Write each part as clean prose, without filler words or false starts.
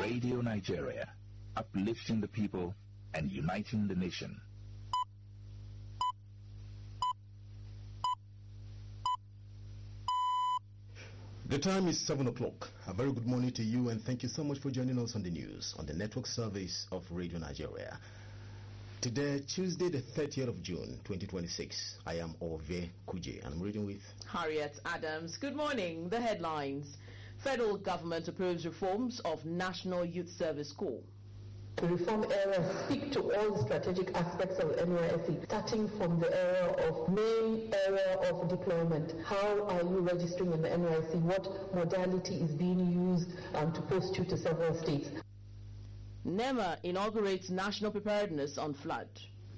Radio Nigeria, uplifting the people and uniting the nation. The time is 7 o'clock. A very good morning to you, and thank you so much for joining us on the news on the network service of Radio Nigeria. Today, Tuesday, the 30th of June, 2026. I am Ove Kuje, and I'm reading with Harriet Adams. Good morning. The headlines. Federal government approves reforms of National Youth Service Corps. The reform area speak to all the strategic aspects of NYSC, starting from the main area of deployment. How are you registering in the NYSC? What modality is being used to post you to several states? NEMA inaugurates national preparedness on flood.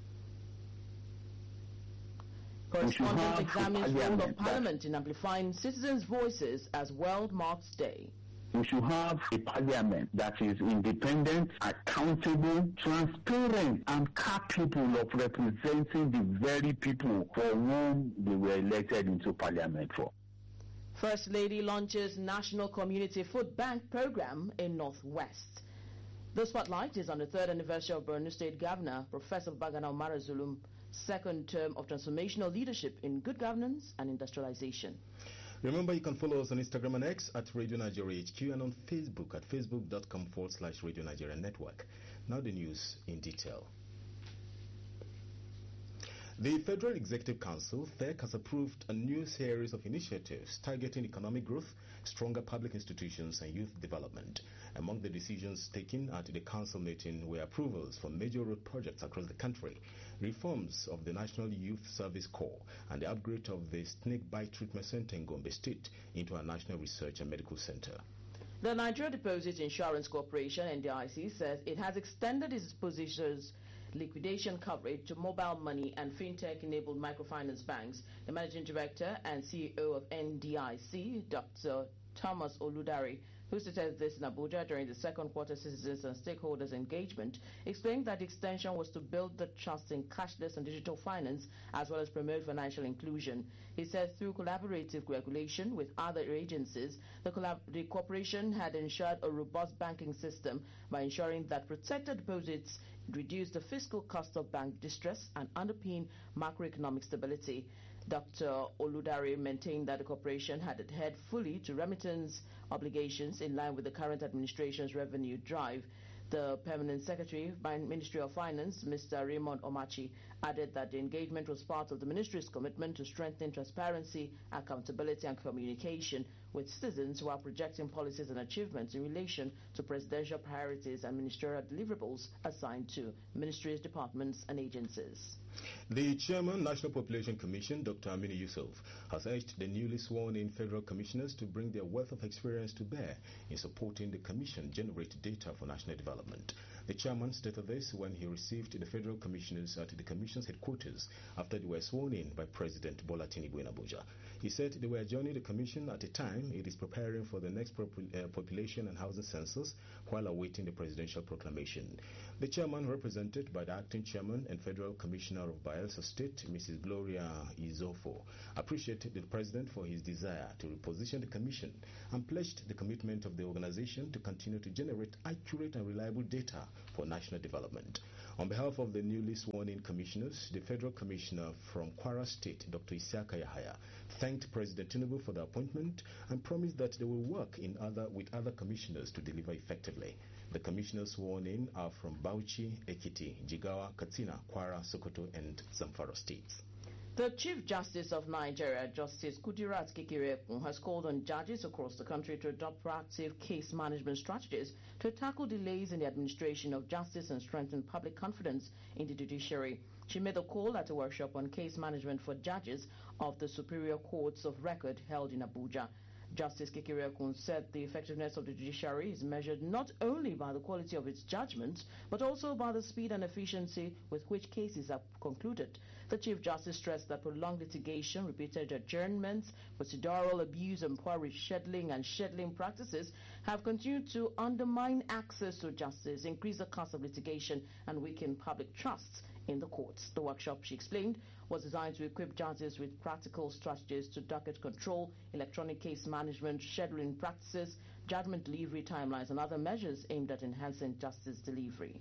Correspondent examines role of Parliament in amplifying citizens' voices as World Marks Day. We should have a parliament that is independent, accountable, transparent, and capable of representing the very people for whom they were elected into parliament for. First Lady launches National Community Food Bank program in Northwest. The spotlight is on the third anniversary of Borno State Governor Professor Babagana Umara Zulum's second term of transformational leadership in good governance and industrialization. Remember, you can follow us on Instagram and X at Radio Nigeria HQ and on Facebook at facebook.com/Radio Nigeria Network. Now the news in detail. The Federal Executive Council, FEC, has approved a new series of initiatives targeting economic growth, stronger public institutions, and youth development. Among the decisions taken at the council meeting were approvals for major road projects across the country, reforms of the National Youth Service Corps, and the upgrade of the snake bite treatment center in Gombe State into a national research and medical center. The Nigeria Deposit Insurance Corporation, NDIC, says it has extended its positions liquidation coverage to mobile money and fintech-enabled microfinance banks. The managing director and CEO of NDIC, Dr. Thomas Oludare, who stated this in Abuja during the second quarter citizens and stakeholders engagement, explained that the extension was to build the trust in cashless and digital finance as well as promote financial inclusion. He said through collaborative regulation with other agencies, the corporation had ensured a robust banking system by ensuring that protected deposits reduce the fiscal cost of bank distress and underpin macroeconomic stability. Dr. Oludare maintained that the corporation had adhered fully to remittance obligations in line with the current administration's revenue drive. The Permanent Secretary by Ministry of Finance, Mr. Raymond Omachi, added that the engagement was part of the ministry's commitment to strengthen transparency, accountability, and communication with citizens while projecting policies and achievements in relation to presidential priorities and ministerial deliverables assigned to ministries, departments, and agencies. The Chairman, National Population Commission, Dr. Aminu Yusuf, has urged the newly sworn-in federal commissioners to bring their wealth of experience to bear in supporting the commission generate data for national development. The chairman stated this when he received the federal commissioners at the commission's headquarters after they were sworn in by President Bola Tinubu in Abuja. He said they were joining the commission at a time it is preparing for the next population and housing census while awaiting the presidential proclamation. The chairman, represented by the acting chairman and federal commissioner of Bayelsa State, Mrs. Gloria Izofo, appreciated the president for his desire to reposition the commission and pledged the commitment of the organization to continue to generate accurate and reliable data for national development. On behalf of the newly sworn-in commissioners, the federal commissioner from Kwara State, Dr. Isiaka Yahaya, thanked President Tinubu for the appointment and promised that they will work with other commissioners to deliver effectively. The commissioners sworn in are from Bauchi, Ekiti, Jigawa, Katsina, Kwara, Sokoto, and Zamfara states. The Chief Justice of Nigeria, Justice Kudirat Kekereekun, has called on judges across the country to adopt proactive case management strategies to tackle delays in the administration of justice and strengthen public confidence in the judiciary. She made a call at a workshop on case management for judges of the Superior Courts of Record held in Abuja. Justice Kekereekun said the effectiveness of the judiciary is measured not only by the quality of its judgments, but also by the speed and efficiency with which cases are concluded. The Chief Justice stressed that prolonged litigation, repeated adjournments, procedural abuse and poor rescheduling and scheduling practices have continued to undermine access to justice, increase the cost of litigation, and weaken public trust in the courts. The workshop, she explained, was designed to equip judges with practical strategies to docket control, electronic case management, scheduling practices, judgment delivery timelines, and other measures aimed at enhancing justice delivery.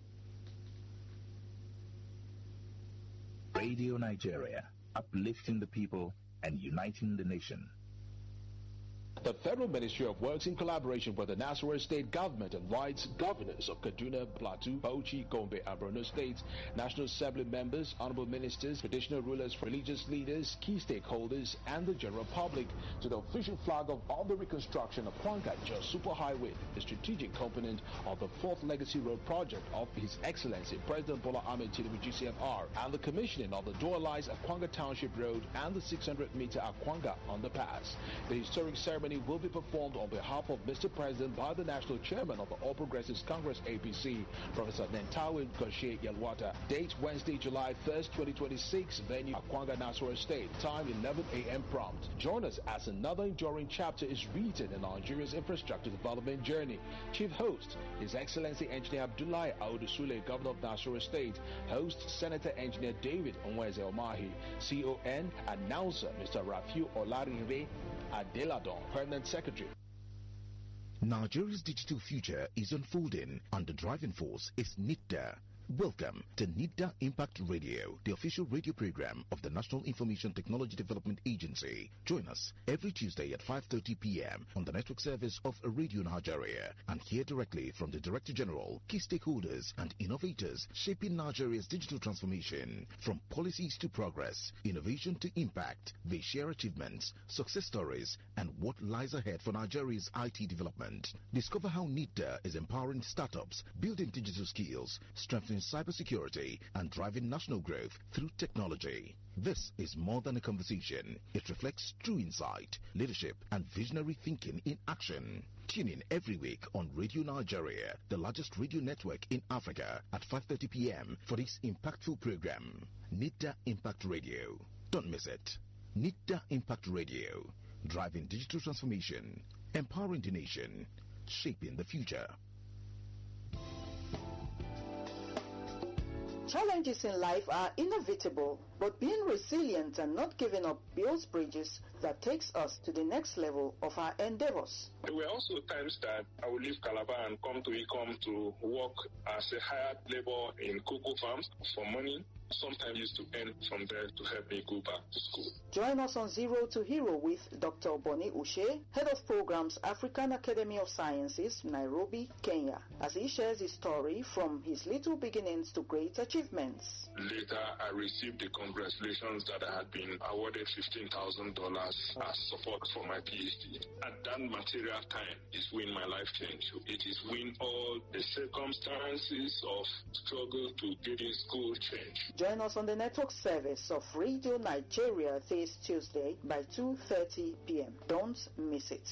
Radio Nigeria, uplifting the people and uniting the nation. The Federal Ministry of Works, in collaboration with the Nasarawa State Government, invites governors of Kaduna, Plateau, Bauchi, Gombe, and Borno States, National Assembly members, honorable ministers, traditional rulers, religious leaders, key stakeholders, and the general public to the official flag of all the reconstruction of Kwanga-Jos Superhighway, the strategic component of the fourth legacy road project of His Excellency President Bola Ahmed Tinubu GCFR, and the commissioning of the dual lines of Kwanga Township Road and the 600-meter Akwanga underpass. The historic ceremony will be performed on behalf of Mr. President by the National Chairman of the All Progressives Congress APC, Professor Nentawe Goshe Yelwata. Date Wednesday, July 1st, 2026. Venue Akwanga, Nasarawa State. Time 11 a.m. prompt. Join us as another enduring chapter is written in Nigeria's infrastructure development journey. Chief host, His Excellency Engineer Abdullahi Audu Sule, Governor of Nasarawa State. Host, Senator Engineer David Onweze Omahi. CON, Announcer, Mr. Rafiu Olarire Adeladon, Permanent Secretary. Nigeria's digital future is unfolding, and the driving force is NIDDA. Welcome to NIDDA Impact Radio, the official radio program of the National Information Technology Development Agency. Join us every Tuesday at 5:30 p.m. on the network service of Radio Nigeria and hear directly from the Director General, key stakeholders, and innovators shaping Nigeria's digital transformation. From policies to progress, innovation to impact, they share achievements, success stories, and what lies ahead for Nigeria's IT development. Discover how NIDDA is empowering startups, building digital skills, strengthening cybersecurity, and driving national growth through technology. This is more than a conversation. It reflects true insight, leadership, and visionary thinking in action. Tune in every week on Radio Nigeria, the largest radio network in Africa, at 5:30 p.m. for this impactful program. NIDDA Impact Radio. Don't miss it. NIDDA Impact Radio. Driving digital transformation, empowering the nation, shaping the future. Challenges in life are inevitable, but being resilient and not giving up builds bridges that takes us to the next level of our endeavors. There were also times that I would leave Calabar and come to Ecom to work as a hired labor in cocoa farms for money. Sometimes used to earn from there to help me go back to school. Join us on Zero to Hero with Dr. Boni Ushe, Head of Programs, African Academy of Sciences, Nairobi, Kenya, as he shares his story from his little beginnings to great achievements. Later, I received the congratulations that I had been awarded $15,000 as support for my PhD. At that material time is when my life changed. It is when all the circumstances of struggle to get in school changed. Join us on the network service of Radio Nigeria this Tuesday by 2:30 p.m. Don't miss it.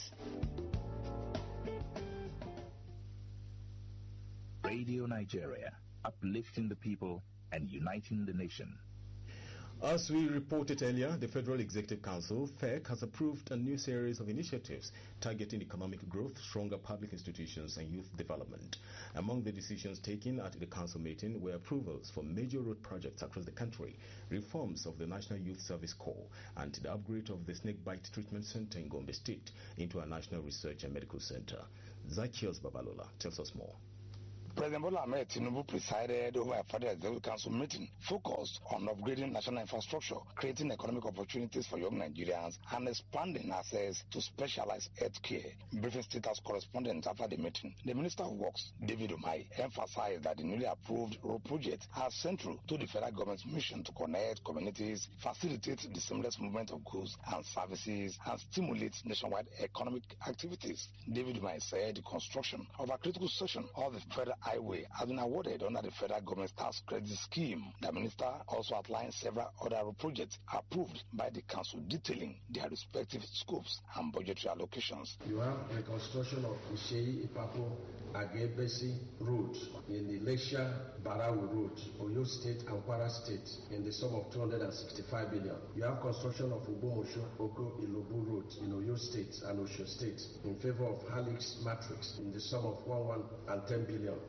Radio Nigeria, uplifting the people and uniting the nation. As we reported earlier, the Federal Executive Council, FEC, has approved a new series of initiatives targeting economic growth, stronger public institutions, and youth development. Among the decisions taken at the council meeting were approvals for major road projects across the country, reforms of the National Youth Service Corps, and the upgrade of the Snakebite Treatment Center in Gombe State into a national research and medical center. Zacchaeus Babalola tells us more. President Bola Ahmed Tinubu presided over a Federal Executive Council meeting focused on upgrading national infrastructure, creating economic opportunities for young Nigerians, and expanding access to specialized health care. Briefing State House correspondent after the meeting, the Minister of Works, David Umahi, emphasized that the newly approved road project are central to the federal government's mission to connect communities, facilitate the seamless movement of goods and services, and stimulate nationwide economic activities. David Umahi said the construction of a critical section of the federal highway has been awarded under the federal government's tax credit scheme. The minister also outlined several other projects approved by the council, detailing their respective scopes and budgetary allocations. You have the construction of Ishei Ipapo Agebesi Road in the Lekshia Barawu Road, Oyo State and Kwara State in the sum of 265 billion. You have construction of Ubomosho Oko Ilobu Road in Oyo State and Osho State in favor of Halix Matrix in the sum of 110 billion.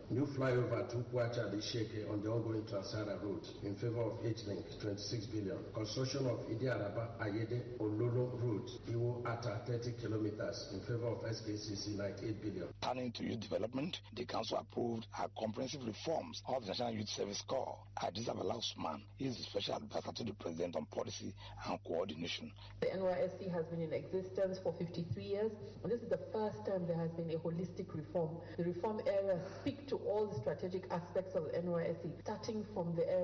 New flyover to Kwacha Sheke on the ongoing Trans-Sahara Road in favor of H-Link, 26 billion. Construction of Idi Araba Ayede Ololo Road, Iwo Ata, 30 kilometers in favor of SKCC, 98 billion. Turning to youth development, the council approved a comprehensive reforms of the National Youth Service Corps. Adisa Usman is the special advisor to the president on policy and coordination. The NYSC has been in existence for 53 years, and this is the first time there has been a holistic reform. The reform areas speak to all the strategic aspects of the NYSC, starting from the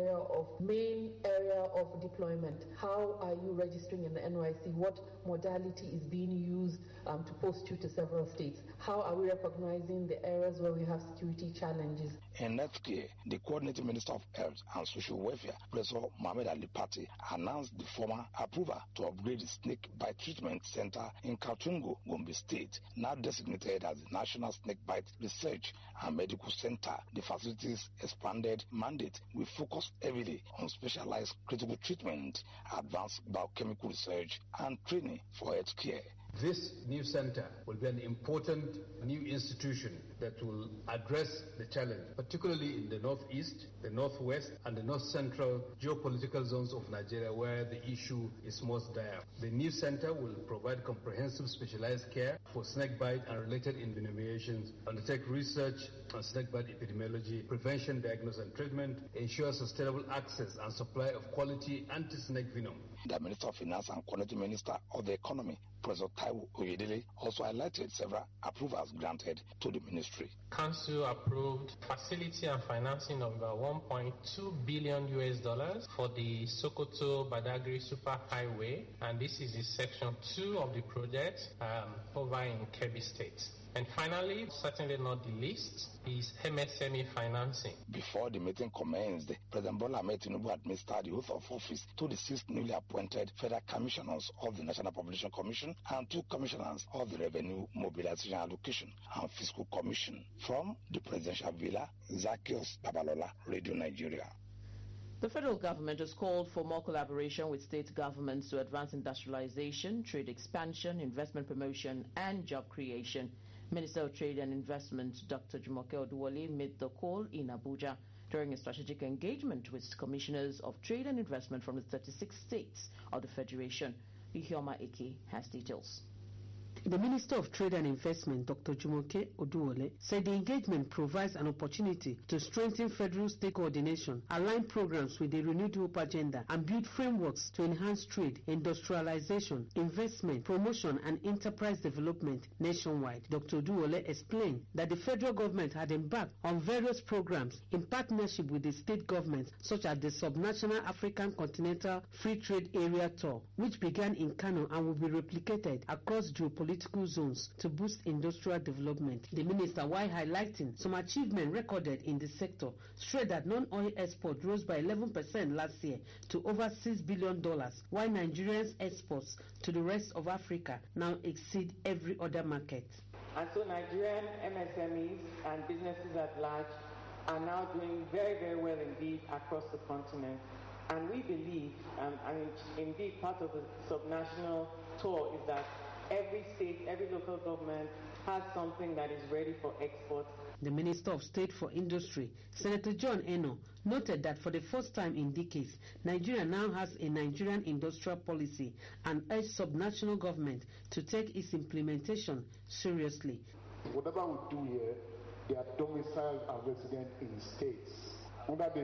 main area of deployment. How are you registering in the NYSC? What modality is being used to post you to several states? How are we recognizing the areas where we have security challenges? In healthcare, the coordinating minister of Health and Social Welfare, Professor Mohamed Ali Pati, announced the former approval to upgrade the snake bite treatment center in Kaltungo, Gombe State, now designated as the National Snake Bite Research and Medical Center. The facility's expanded mandate will focus heavily on specialized critical treatment, advanced biochemical research, and training for healthcare. This new center will be an important new institution that will address the challenge, particularly in the northeast, the northwest, and the north central geopolitical zones of Nigeria, where the issue is most dire. The new center will provide comprehensive specialized care for snakebite and related envenomations, undertake research on snakebite epidemiology, prevention, diagnosis, and treatment, ensure sustainable access and supply of quality anti-snake venom. The Minister of Finance and Coordinating Minister of the Economy, Professor Taiwo Oyedele, also highlighted several approvals granted to the ministry. Council approved facility and financing of about $1.2 billion for the Sokoto-Badagry Superhighway, and this is the section 2 of the project over in Kebbi State. And finally, certainly not the least, is MSME financing. Before the meeting commenced, President Bola Ahmed Tinubu administered the oath of office to the 6 newly appointed federal commissioners of the National Population Commission and 2 commissioners of the Revenue Mobilization Allocation and Fiscal Commission. From the Presidential Villa, Zacchaeus Babalola, Radio Nigeria. The federal government has called for more collaboration with state governments to advance industrialization, trade expansion, investment promotion, and job creation. Minister of Trade and Investment Dr. Jumoke Oduwole made the call in Abuja during a strategic engagement with commissioners of trade and investment from the 36 states of the Federation. Ihioma Eke has details. The Minister of Trade and Investment, Dr. Jumoke Oduwole, said the engagement provides an opportunity to strengthen federal-state coordination, align programs with the renewed hope agenda, and build frameworks to enhance trade, industrialization, investment, promotion, and enterprise development nationwide. Dr. Oduwole explained that the federal government had embarked on various programs in partnership with the state governments, such as the Subnational African Continental Free Trade Area Tour, which began in Kano and will be replicated across geopolitical zones to boost industrial development. The minister, while highlighting some achievement recorded in the sector, stressed that non-oil export rose by 11% last year to over $6 billion, while Nigerians' exports to the rest of Africa now exceed every other market. And so Nigerian MSMEs and businesses at large are now doing very, very well indeed across the continent. And we believe, and indeed part of the subnational tour is that every state, every local government has something that is ready for export. The Minister of State for Industry, Senator John Eno, noted that for the first time in decades, Nigeria now has a Nigerian industrial policy and urged subnational government to take its implementation seriously. Whatever we do here, they are domiciled and resident in states. Under the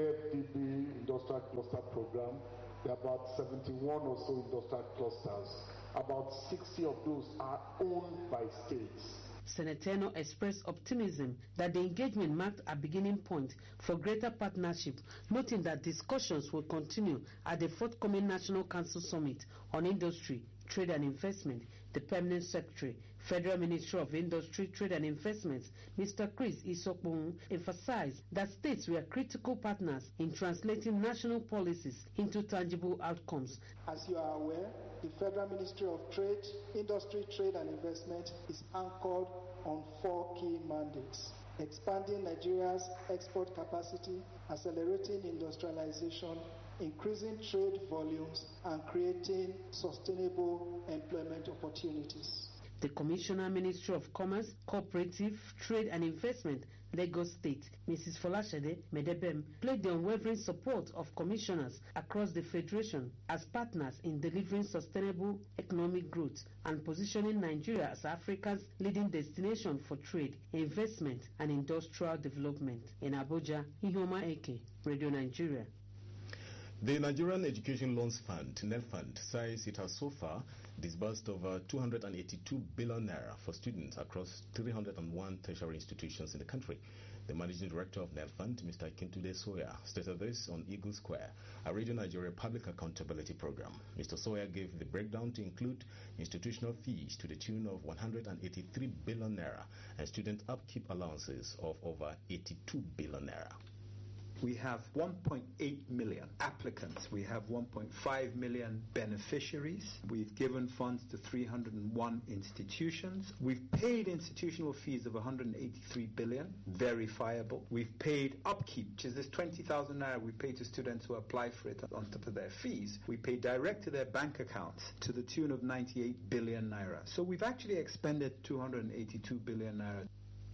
AFDB Industrial Cluster Program, there are about 71 or so industrial clusters. About 60 of those are owned by states. Senator Eno expressed optimism that the engagement marked a beginning point for greater partnership, noting that discussions will continue at the forthcoming National Council Summit on Industry, Trade and Investment. The Permanent Secretary, Federal Ministry of Industry, Trade and Investments, Mr. Chris Isokbun, emphasized that states were critical partners in translating national policies into tangible outcomes. As you are aware, the Federal Ministry of Trade, Industry, Trade and Investment is anchored on 4 key mandates: expanding Nigeria's export capacity, accelerating industrialization, increasing trade volumes, and creating sustainable employment opportunities. The Commissioner, Ministry of Commerce, Cooperative, Trade and Investment, Lagos State, Mrs. Folashade Medebem, pledged the unwavering support of commissioners across the Federation as partners in delivering sustainable economic growth and positioning Nigeria as Africa's leading destination for trade, investment and industrial development. In Abuja, Ihoma Eke, Radio Nigeria. The Nigerian Education Loans Fund, NELFund, says it has so far disbursed over 282 billion naira for students across 301 tertiary institutions in the country. The managing director of NELFund, Mr. Kintude Soya, stated this on Eagle Square, a Radio Nigeria public accountability program. Mr. Soya gave the breakdown to include institutional fees to the tune of 183 billion naira and student upkeep allowances of over 82 billion naira. We have 1.8 million applicants. We have 1.5 million beneficiaries. We've given funds to 301 institutions. We've paid institutional fees of 183 billion, verifiable. We've paid upkeep, which is this 20,000 naira we pay to students who apply for it on top of their fees. We pay direct to their bank accounts to the tune of 98 billion naira. So we've actually expended 282 billion naira.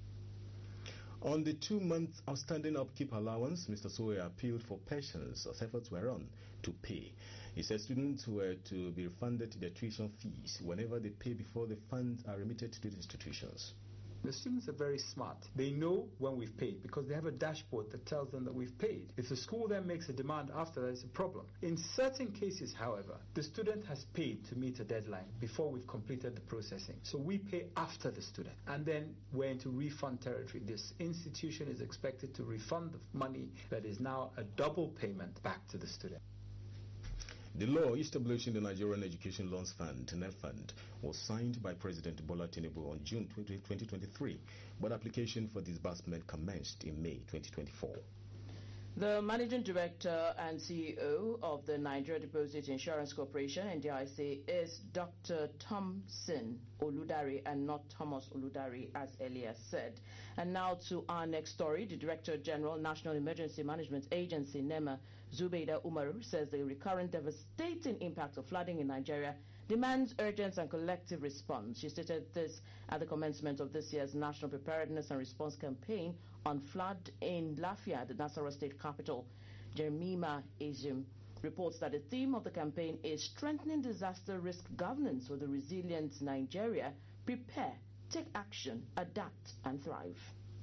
On the 2-month outstanding upkeep allowance, Mr. Soya appealed for patience as efforts were on to pay. He said students were to be refunded their tuition fees whenever they pay before the funds are remitted to the institutions. The students are very smart. They know when we've paid because they have a dashboard that tells them that we've paid. If the school then makes a demand after that, it's a problem. In certain cases, however, the student has paid to meet a deadline before we've completed the processing. So we pay after the student. And then we're into refund territory. This institution is expected to refund the money that is now a double payment back to the student. The law establishing the Nigerian Education Loans Fund, NELFund, was signed by President Bola Tinubu on June 2023, but application for disbursement commenced in May 2024. The Managing Director and CEO of the Nigeria Deposit Insurance Corporation, NDIC, is Dr. Thompson Oludare and not Thomas Oludare, as earlier said. And now to our next story. The Director General, National Emergency Management Agency, NEMA, Zubeida Umaru, says the recurrent devastating impact of flooding in Nigeria demands urgent and collective response. She stated this at the commencement of this year's National Preparedness and Response Campaign on flood in Lafia, the Nasarawa state capital. Jermima Ejim reports that the theme of the campaign is strengthening disaster risk governance for the resilient Nigeria. Prepare, take action, adapt and thrive.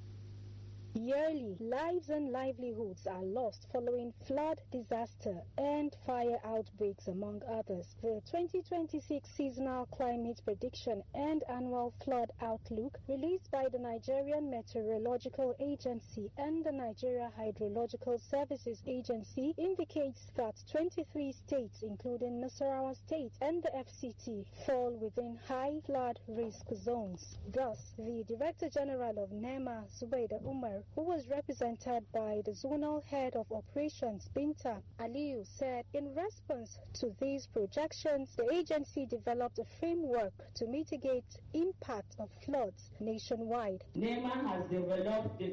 Yearly, lives and livelihoods are lost following flood disaster and fire outbreaks, among others. The 2026 Seasonal Climate Prediction and Annual Flood Outlook, released by the Nigerian Meteorological Agency and the Nigeria Hydrological Services Agency, indicates that 23 states, including Nasarawa State and the FCT, fall within high flood risk zones. Thus, the Director General of NEMA, Zubeida Umar, who was represented by the Zonal Head of Operations, Binta Aliyu, said in response to these projections, the agency developed a framework to mitigate impact of floods nationwide. NEMA has developed the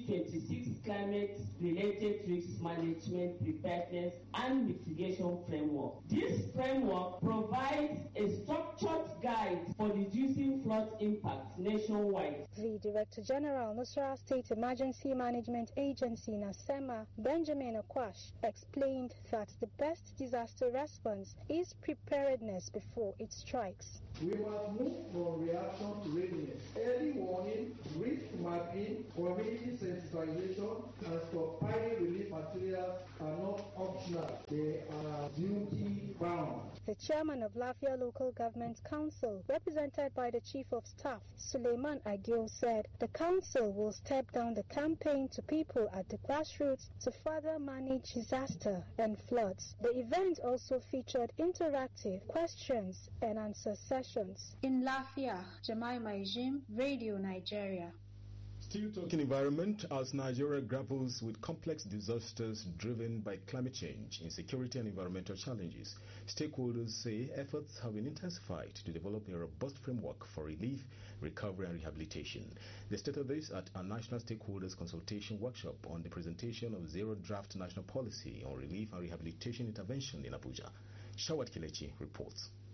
2026 Climate-Related Risk Management Preparedness and Mitigation Framework. This framework provides a structured guide for reducing flood impacts nationwide. The Director General, Nasarawa State Emergency Management Agency, NASEMA, Benjamin Akwash, explained that the best disaster response is preparedness before it strikes. We must move from reaction to readiness. Early warning, risk mapping, community sensitization, and stockpiling relief materials are not optional. They are duty bound. The chairman of Lafia Local Government Council, represented by the Chief of Staff, Suleiman Agil, said the council will step down the campaign to people at the grassroots to further manage disaster and floods. The event also featured interactive questions and answer sessions. In Lafia, Jemima Ejim, Radio Nigeria. Still talking environment, as Nigeria grapples with complex disasters driven by climate change, insecurity and environmental challenges, stakeholders say efforts have been intensified to develop a robust framework for relief, recovery and rehabilitation. They stated this at a National Stakeholders Consultation Workshop on the presentation of Zero Draft National Policy on Relief and Rehabilitation Intervention in Abuja. Shawat Kilechi reports.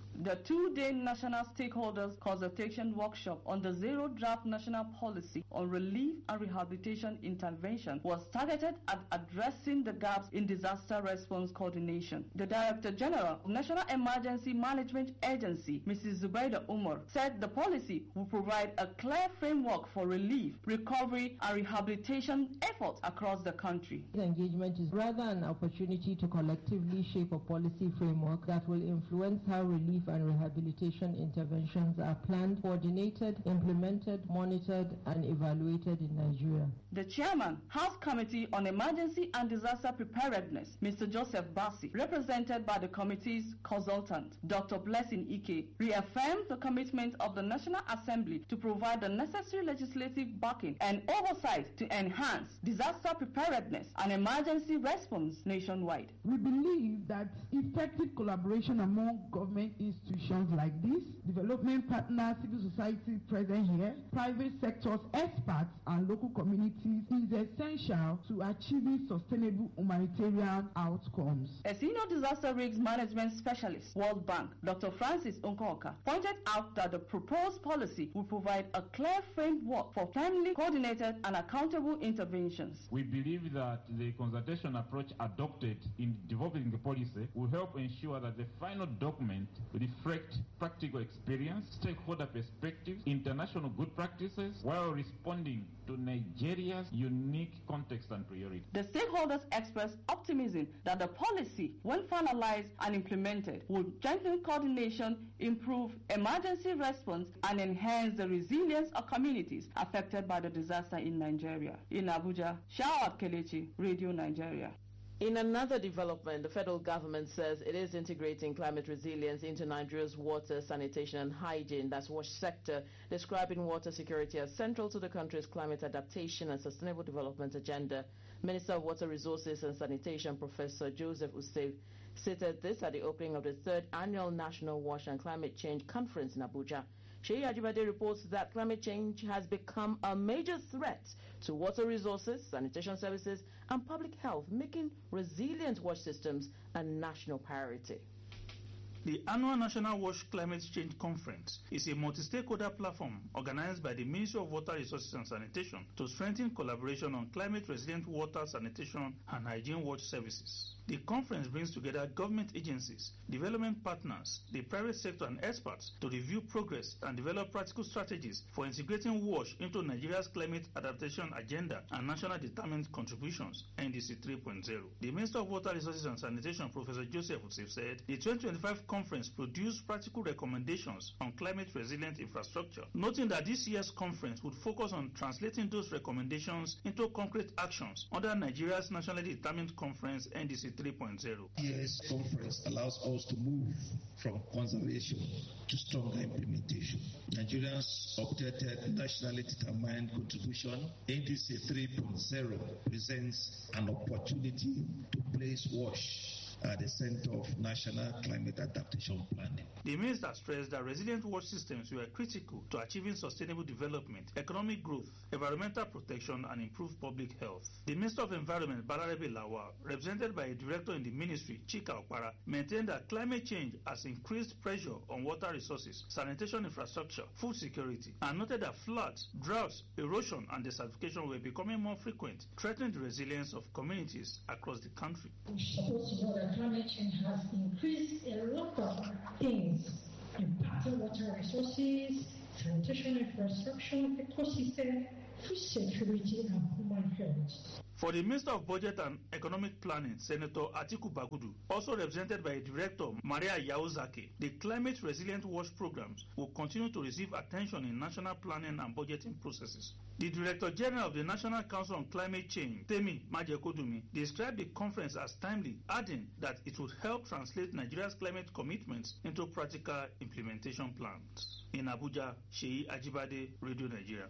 The two-day National Stakeholders Consultation Workshop on the Zero Draft National Policy on Relief and Rehabilitation Intervention was targeted at addressing the gaps in disaster response coordination. The Director General of National Emergency Management Agency, Mrs. Zubaida Umar, said the policy will provide a clear framework for relief, recovery, and rehabilitation efforts across the country. The engagement is rather an opportunity to collectively shape a policy framework that will influence how relief and rehabilitation interventions are planned, coordinated, implemented, monitored, and evaluated in Nigeria. The Chairman, House Committee on Emergency and Disaster Preparedness, Mr. Joseph Bassi, represented by the committee's consultant, Dr. Blessing Ike, reaffirmed the commitment of the National Assembly to provide the necessary legislative backing and oversight to enhance disaster preparedness and emergency response nationwide. We believe that effective collaboration among government institutions like this, development partners, civil society present here, private sectors, experts, and local communities is essential to achieving sustainable humanitarian outcomes. A senior disaster risk management specialist, World Bank, Dr. Francis Nkoka, pointed out that the proposed policy will provide a clear framework for timely, coordinated, and accountable interventions. We believe that the consultation approach adopted in developing the policy will help ensure that the final document reflects practical experience, stakeholder perspectives, international good practices, while responding to Nigeria's unique context and priorities. The stakeholders expressed optimism that the policy, when finalized and implemented, will strengthen coordination, improve emergency response, and enhance the resilience of communities affected by the disaster in Nigeria. In Abuja, Shawat Kelechi, Radio Nigeria. In another development, the federal government says it is integrating climate resilience into Nigeria's water, sanitation and hygiene, that's WASH sector, describing water security as central to the country's climate adaptation and sustainable development agenda. Minister of Water Resources and Sanitation, Professor Joseph Usev, stated this at the opening of the 3rd Annual National WASH and Climate Change Conference in Abuja. Sheyi Ajibade reports that climate change has become a major threat to water resources, sanitation services, and public health, making resilient WASH systems a national priority. The annual National WASH Climate Change Conference is a multi-stakeholder platform organized by the Ministry of Water Resources and Sanitation to strengthen collaboration on climate-resilient water, sanitation, and hygiene WASH services. The conference brings together government agencies, development partners, the private sector, and experts to review progress and develop practical strategies for integrating WASH into Nigeria's climate adaptation agenda and national determined contributions, NDC 3.0. The Minister of Water Resources and Sanitation, Professor Joseph Usev, said the 2025 conference produced practical recommendations on climate-resilient infrastructure, noting that this year's conference would focus on translating those recommendations into concrete actions under Nigeria's nationally determined conference, NDC 3.0. This conference allows us to move from conservation to stronger implementation. Nigeria's updated nationally determined contribution, NDC 3.0, presents an opportunity to place WASH at the center of national climate adaptation planning. The minister stressed that resilient WASH systems were critical to achieving sustainable development, economic growth, environmental protection, and improved public health. The Minister of Environment, Balarabe Lawal, represented by a director in the ministry, Chika Okpara, maintained that climate change has increased pressure on water resources, sanitation infrastructure, food security, and noted that floods, droughts, erosion, and desertification were becoming more frequent, threatening the resilience of communities across the country. Climate change has increased a lot of things, impacting water resources, sanitation infrastructure, ecosystem, food security, and human health. For the Minister of Budget and Economic Planning, Senator Atiku Bagudu, also represented by Director Maria Yaozaki, the climate resilient WASH programs will continue to receive attention in national planning and budgeting processes. The Director General of the National Council on Climate Change, Temi Majekodumi, described the conference as timely, adding that it would help translate Nigeria's climate commitments into practical implementation plans. In Abuja, Sheyi Ajibade, Radio Nigeria.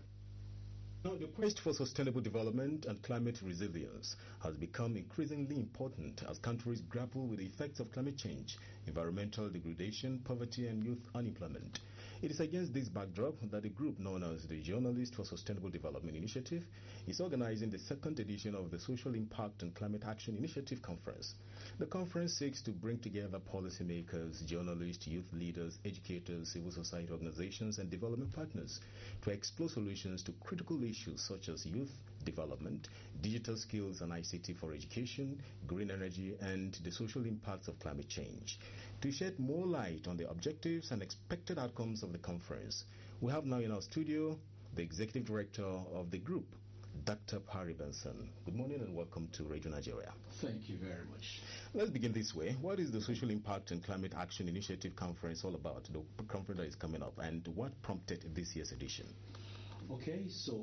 Now, the quest for sustainable development and climate resilience has become increasingly important as countries grapple with the effects of climate change, environmental degradation, poverty, and youth unemployment. It is against this backdrop that the group known as the Journalists for Sustainable Development Initiative is organizing the second edition of the Social Impact and Climate Action Initiative Conference. The conference seeks to bring together policymakers, journalists, youth leaders, educators, civil society organizations, and development partners to explore solutions to critical issues such as youth development, digital skills and ICT for education, green energy, and the social impacts of climate change. To shed more light on the objectives and expected outcomes of the conference, we have now in our studio the Executive Director of the group, Dr. Parry Benson. Good morning and welcome to Radio Nigeria. Thank you very much. Let's begin this way. What is the Social Impact and Climate Action Initiative Conference all about, the conference that is coming up, and what prompted this year's edition? Okay, so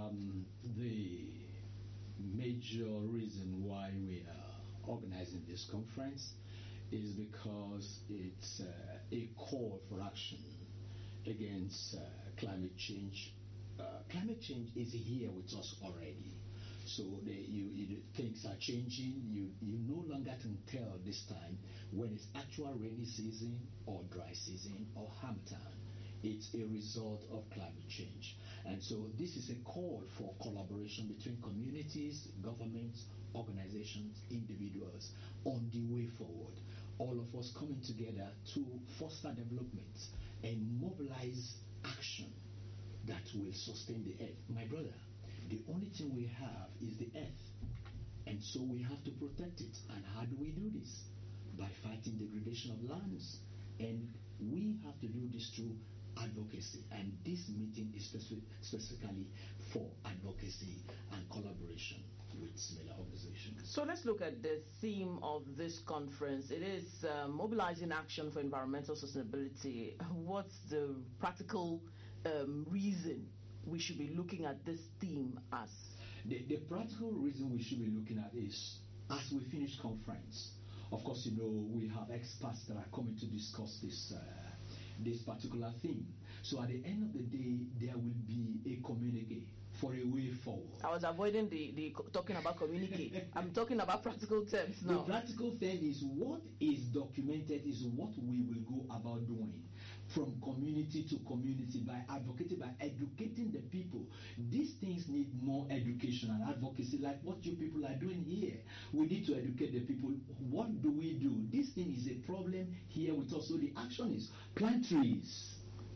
the major reason why we are organizing this conference is because it's a call for action against climate change. Climate change is here with us already. So things are changing. You no longer can tell this time when it's actual rainy season or dry season or harmattan. It's a result of climate change. And so this is a call for collaboration between communities, governments, organizations, individuals on the way forward. All of us coming together to foster development and mobilize action that will sustain the earth. My brother, the only thing we have is the earth. And so we have to protect it. And how do we do this? By fighting degradation of lands. And we have to do this through advocacy, and this meeting is specifically for advocacy and collaboration with similar organizations. So let's look at the theme of this conference. It is mobilizing action for environmental sustainability. What's the practical reason we should be looking at this theme as? The practical reason we should be looking at is, as we finish conference, of course, you know, we have experts that are coming to discuss this particular theme. So at the end of the day, there will be a communique for a way forward. I was avoiding the talking about communique. I'm talking about practical terms now. The practical thing is what is documented is what we will go about doing from community to community by advocating, by educating the people. These things need more education and advocacy like what you people are doing here. We need to educate the people. What do we do? This thing is a problem here with us. So the action is plant trees,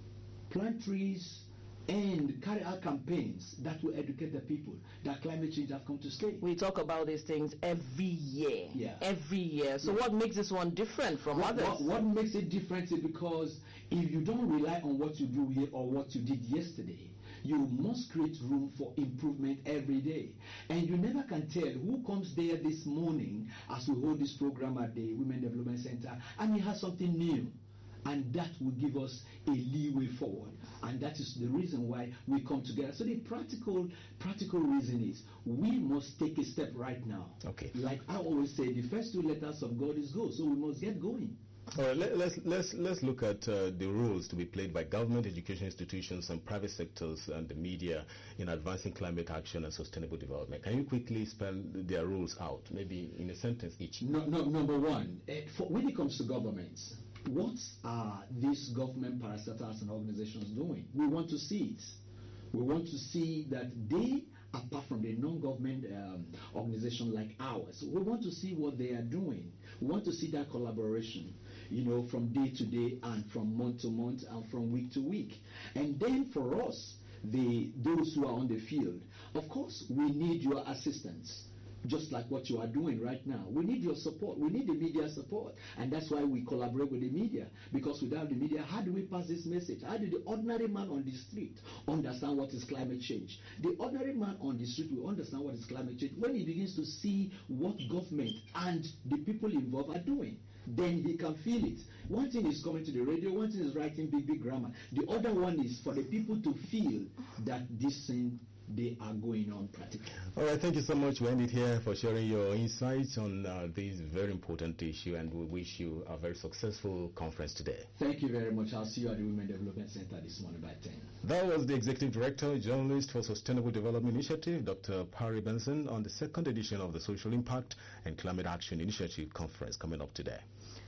and carry out campaigns that will educate the people that climate change has come to stay. We talk about these things every year. Yeah. Every year. So what makes this one different from others? What makes it different is because if you don't rely on what you do here or what you did yesterday, you must create room for improvement every day. And you never can tell who comes there this morning as we hold this program at the Women Development Center and he has something new. And that will give us a leeway forward. And that is the reason why we come together. So the practical reason is we must take a step right now. Okay. Like I always say, the first two letters of God is go. So we must get going. All right, let's look at the roles to be played by government, education institutions, and private sectors and the media in advancing climate action and sustainable development. Can you quickly spell their roles out, maybe in a sentence each? Number one, when it comes to governments, what are these government parastatals and organizations doing? We want to see it. We want to see that they, apart from the non-government organization like ours, we want to see what they are doing. We want to see that collaboration, you know, from day to day and from month to month and from week to week. And then for us, those who are on the field, of course, we need your assistance. Just like what you are doing right now. We need your support. We need the media support. And that's why we collaborate with the media. Because without the media, how do we pass this message? How do the ordinary man on the street understand what is climate change? The ordinary man on the street will understand what is climate change when he begins to see what government and the people involved are doing. Then he can feel it. One thing is coming to the radio, one thing is writing big grammar. The other one is for the people to feel that this thing they are going on practically. All right, thank you so much. We end it here for sharing your insights on this very important issue, and we wish you a very successful conference today. Thank you very much. I'll see you at the Women Development Center this morning by 10. That was the Executive Director, Journalist for Sustainable Development Initiative, Dr. Parry Benson, on the second edition of the Social Impact and Climate Action Initiative Conference coming up today.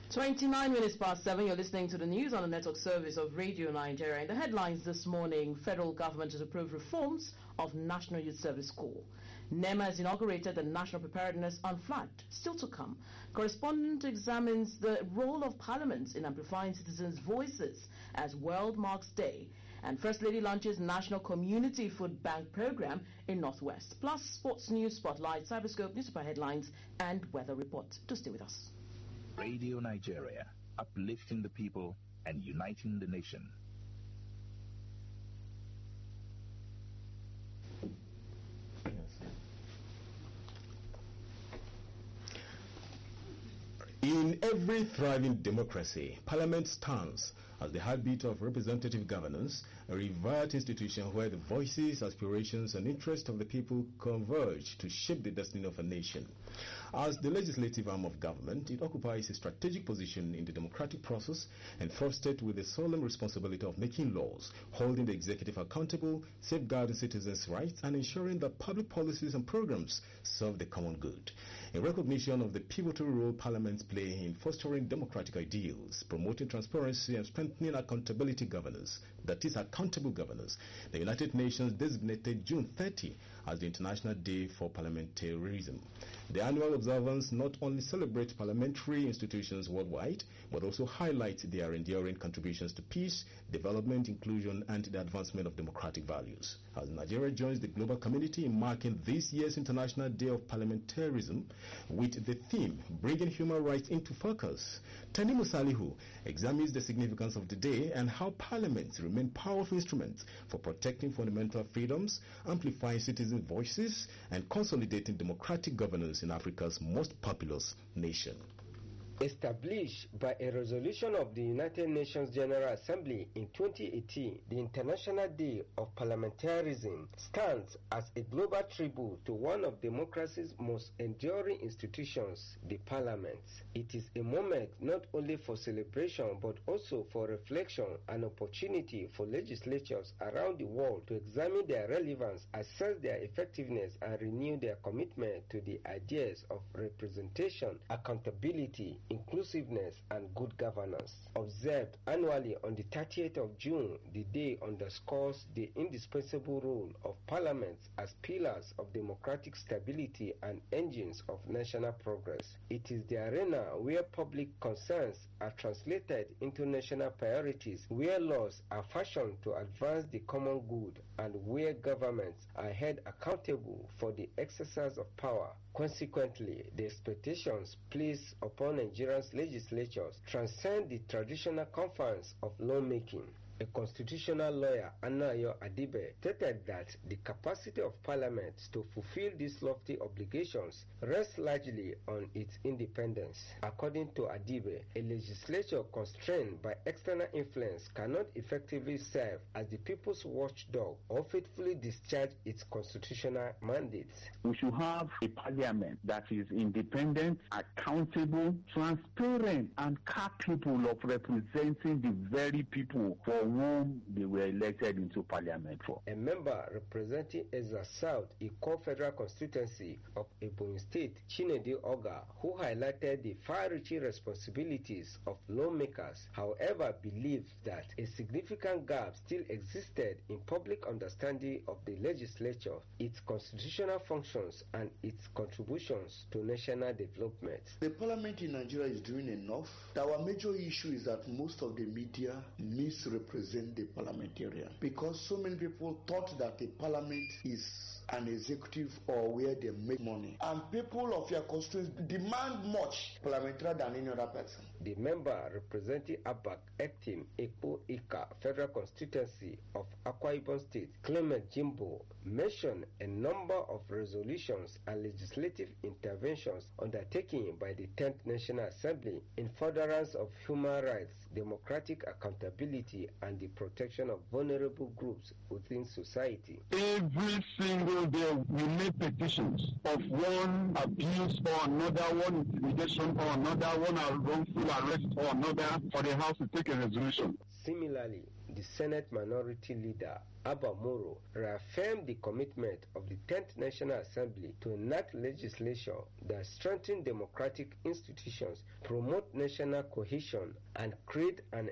29 minutes past 7, you're listening to the news on the network service of Radio Nigeria. In the headlines this morning, federal government has approved reforms of National Youth Service Corps. NEMA has inaugurated the National Preparedness on Flood. Still to come, correspondent examines the role of parliaments in amplifying citizens' voices as World Marks Day. And First Lady launches National Community Food Bank Program in Northwest. Plus, sports news, spotlight, cyberscope, newspaper headlines, and weather report. To stay with us. Radio Nigeria, uplifting the people and uniting the nation. In every thriving democracy, Parliament stands as the heartbeat of representative governance, a revered institution where the voices, aspirations, and interests of the people converge to shape the destiny of a nation. As the legislative arm of government, it occupies a strategic position in the democratic process, entrusted with the solemn responsibility of making laws, holding the executive accountable, safeguarding citizens' rights, and ensuring that public policies and programs serve the common good. In recognition of the pivotal role parliaments play in fostering democratic ideals, promoting transparency, and strengthening accountability governance, that is, accountable governance, the United Nations designated June 30 as the International Day for Parliamentarism. The annual observance not only celebrates parliamentary institutions worldwide, but also highlights their enduring contributions to peace, development, inclusion, and the advancement of democratic values. As Nigeria joins the global community in marking this year's International Day of Parliamentarism with the theme, Bringing Human Rights into Focus, Tanimu Salihu examines the significance of the day and how parliaments remain powerful instruments for protecting fundamental freedoms, amplifying citizen voices, and consolidating democratic governance in Africa's most populous nation. Established by a resolution of the United Nations General Assembly in 2018, the International Day of Parliamentarism stands as a global tribute to one of democracy's most enduring institutions, the Parliament. It is a moment not only for celebration but also for reflection and opportunity for legislatures around the world to examine their relevance, assess their effectiveness, and renew their commitment to the ideas of representation, accountability, inclusiveness, and good governance. Observed annually on the 30th of June, the day underscores the indispensable role of parliaments as pillars of democratic stability and engines of national progress. It is the arena where public concerns are translated into national priorities, where laws are fashioned to advance the common good, and where governments are held accountable for the exercise of power. Consequently, the expectations placed upon Nigeria's legislatures transcend the traditional confines of lawmaking. A constitutional lawyer, Anayo Adibe, stated that the capacity of Parliament to fulfill these lofty obligations rests largely on its independence. According to Adibe, a legislature constrained by external influence cannot effectively serve as the people's watchdog or faithfully discharge its constitutional mandates. We should have a parliament that is independent, accountable, transparent, and capable of representing the very people for whom they were elected into parliament for. A member representing Ezza South, a core federal constituency of Ebonyi State, Chinedu Oga, who highlighted the far-reaching responsibilities of lawmakers, however, believed that a significant gap still existed in public understanding of the legislature, its constitutional functions, and its contributions to national development. The parliament in Nigeria is doing enough. Our major issue is that most of the media misrepresent the parliamentarian, because so many people thought that the parliament is an executive or where they make money, and people of your constituency demand much parliamentarian than any other person. The member representing Abak Etim Ekpo Ika Federal Constituency of Akwa Ibom State, Clement Jimbo, mentioned a number of resolutions and legislative interventions undertaken by the 10th National Assembly in furtherance of human rights, democratic accountability, and the protection of vulnerable groups within society. Every single day we make petitions of one abuse or another, one intimidation or another, one wrongful arrest or another, for the House to take a resolution. Similarly, the Senate Minority Leader, Abba Moro, reaffirmed the commitment of the 10th National Assembly to enact legislation that strengthen democratic institutions, promote national cohesion, and create an